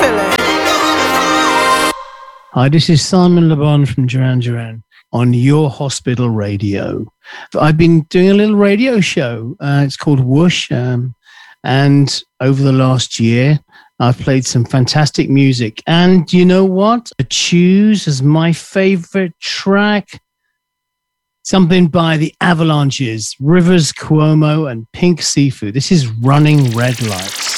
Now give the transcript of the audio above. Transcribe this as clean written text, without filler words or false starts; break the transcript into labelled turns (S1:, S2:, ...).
S1: feeling?
S2: Hi, this is Simon Le Bon from Duran Duran on Your Hospital Radio. I've been doing a little radio show. It's called Whoosh. And over the last year, I've played some fantastic music. And you know what? I choose as my favorite track something by the Avalanches, Rivers Cuomo and Pink Seafood. This is Running Red Lights.